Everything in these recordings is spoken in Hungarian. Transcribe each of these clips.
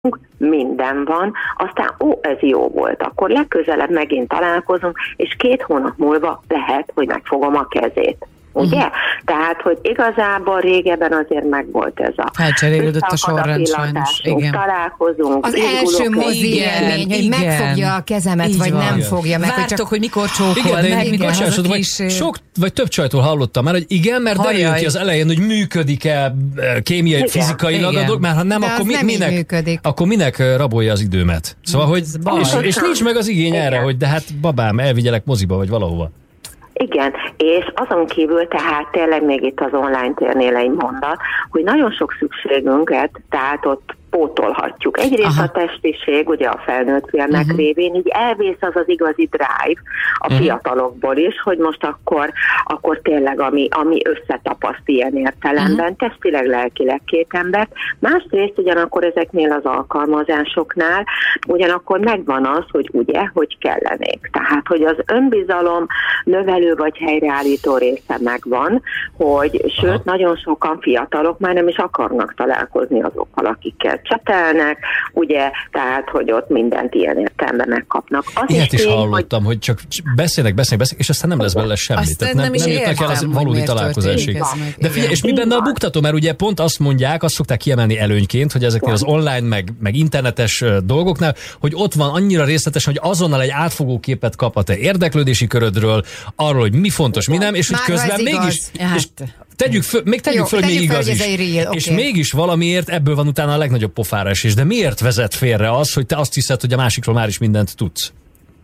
minden van, aztán ez jó volt, akkor legközelebb megint találkozunk, és 2 hónap múlva lehet, hogy megfogom a kezét. Ugye? Tehát, hogy igazából régebben azért megvolt ez a... Felcserélődött a sorrend sajnos. Igen. Találkozunk. Az első mozi élmény, hogy megfogja a kezemet, így vagy van. Nem fogja meg. Vártok, hogy mikor csókol igen, meg. Igen, vagy több csajtól hallottam már, hogy igen, mert derüljön ki az elején, hogy működik-e kémiai, fizikailag a dolog, mert ha nem, akkor minek rabolja az időmet. Szóval, hogy és nincs meg az igény erre, hogy de hát babám, elvigyelek moziba, vagy valahova. Igen, és azon kívül tehát tényleg még itt az online térnél egy mondat, hogy nagyon sok szükségünket, tehát ott pótolhatjuk. Egyrészt a testiség, ugye a felnőtt filmek révén, így elvész az igazi drive a fiatalokból is, hogy most akkor tényleg ami összetapaszt ilyen értelemben, testileg, lelkileg 2 embert. Másrészt ugyanakkor ezeknél az alkalmazásoknál ugyanakkor megvan az, hogy ugye, hogy kellenék. Tehát, hogy az önbizalom növelő vagy helyreállító része megvan, hogy sőt, nagyon sokan fiatalok már nem is akarnak találkozni azokkal, akikkel csetelnek, ugye, tehát, hogy ott mindent ilyen értelemben megkapnak. Ilyet is hallottam, hogy csak beszélnek, és aztán nem lesz belőle semmi. Tehát nem jutnak el az valódi találkozásig. De figyelj, és mi benne a buktató? Mert ugye pont azt mondják, azt szokták kiemelni előnyként, hogy ezeknél az online, meg internetes dolgoknál, hogy ott van annyira részletesen, hogy azonnal egy átfogó képet kap a te érdeklődési körödről, arról, hogy mi fontos, mi nem, és hogy közben mégis... Tegyük föl, hogy még igaz is. És mégis valamiért ebből van utána a legnagyobb pofára esés. De miért vezet félre az, hogy te azt hiszed, hogy a másikról már is mindent tudsz?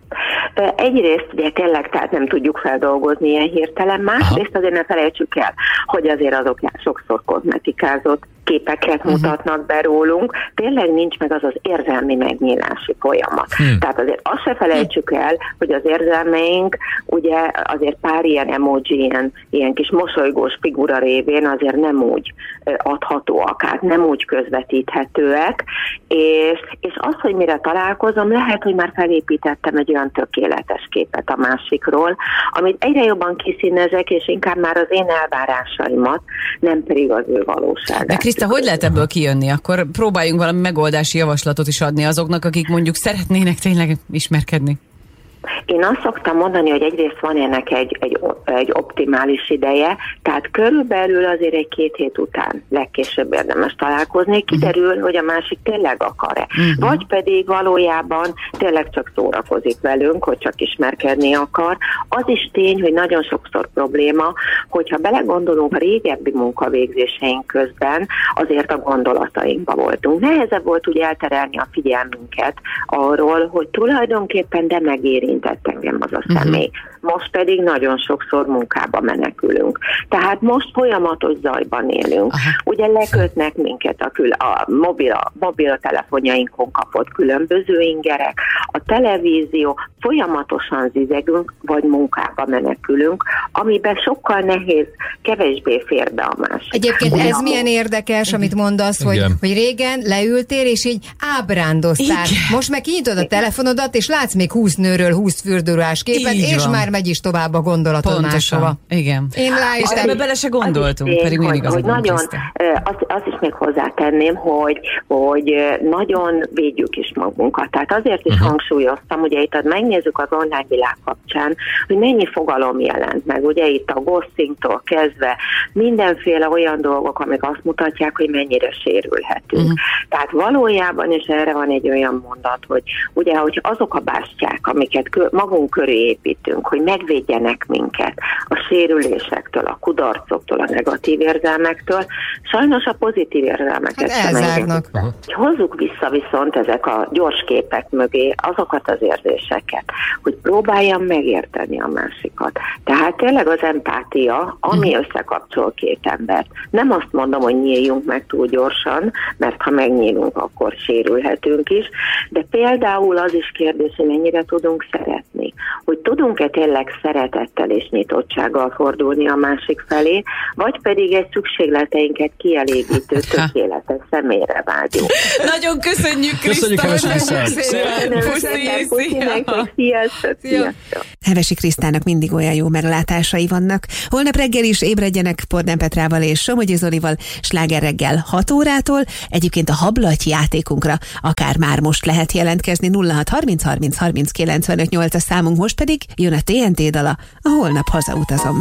Egyrészt ugye tényleg tehát nem tudjuk feldolgozni ilyen hirtelen, másrészt azért ne felejtsük el, hogy azért azok sokszor kozmetikázott képeket mutatnak be rólunk, tényleg nincs meg az az érzelmi megnyílási folyamat. Tehát azért azt se felejtsük el, hogy az érzelmeink ugye azért pár ilyen emoji, ilyen kis mosolygós figura révén azért nem úgy adhatóak át, nem úgy közvetíthetőek, és az, hogy mire találkozom, lehet, hogy már felépítettem egy olyan tökéletes képet a másikról, amit egyre jobban kiszínezek, és inkább már az én elvárásaimat, nem pedig az ő valóságát. De Kriszta, hogy lehet ebből kijönni? Akkor próbáljunk valami megoldási javaslatot is adni azoknak, akik mondjuk szeretnének tényleg ismerkedni. Én azt szoktam mondani, hogy egyrészt van ennek egy optimális ideje, tehát körülbelül azért egy 2 hét után legkésőbb érdemes találkozni, kiderül, hogy a másik tényleg akar-e. Vagy pedig valójában tényleg csak szórakozik velünk, hogy csak ismerkedni akar. Az is tény, hogy nagyon sokszor probléma, hogyha belegondolunk a régebbi munkavégzéseink közben, azért a gondolatainkba voltunk. Nehezebb volt úgy elterelni a figyelmünket arról, hogy tulajdonképpen de megérintett engem az a személy. Most pedig nagyon sokszor munkába menekülünk. Tehát most folyamatos zajban élünk. Ugye lekötnek minket a mobiltelefonjainkon kapott különböző ingerek, a televízió, folyamatosan zizegünk, vagy munkába menekülünk, amiben sokkal nehéz, kevésbé fér be a másik. Egyébként ez milyen érdekes, amit mondasz, hogy régen leültél, és így ábrándoztál. Most meg kinyitod a telefonodat, és látsz még 20 nőről 20 fürdőruhás képet, így és van. már megy is tovább a gondolatod máshova. Igen. Én és ebbe bele se gondoltunk, pedig mindig hogy nagyon, azt is még hozzátenném, hogy nagyon védjük is magunkat. Tehát azért is hangsúlyoztam, ugye itt megnézzük az online világ kapcsán, hogy mennyi fogalom jelent meg. Ugye itt a ghostingtól kezdve mindenféle olyan dolgok, amik azt mutatják, hogy mennyire sérülhetünk. Tehát valójában, és erre van egy olyan mondat, hogy ugye, hogy azok a bástyák, amiket magunk köré építünk, hogy megvédjenek minket a sérülésektől, a kudarcoktól, a negatív érzelmektől, sajnos a pozitív érzelmeket sem elzárnak. Hozzuk vissza viszont ezek a gyors képek mögé azokat az érzéseket, hogy próbáljam megérteni a másikat. Tehát tényleg az empátia, ami összekapcsol 2 embert. Nem azt mondom, hogy nyíljunk meg túl gyorsan, mert ha megnyílunk, akkor sérülhetünk is, de például az is kérdés, hogy mennyire tudunk szeretni. látni, hogy tudunk-e tényleg szeretettel és nyitottsággal fordulni a másik felé, vagy pedig egy szükségleteinket kielégítő, tökéletes személyre vágyunk. Nagyon köszönjük, Kriszta! Sziasztok! Hevesi Krisztának mindig olyan jó meglátásai vannak. Holnap reggel is ébredjenek Pordán Petrával és Somogyi Zolival, Sláger reggel 6 órától. Egyébként a hablaty játékunkra akár már most lehet jelentkezni, 06 30 30 30 95 8 a számunk, most pedig jön a TNT dala, a Holnap hazautazom.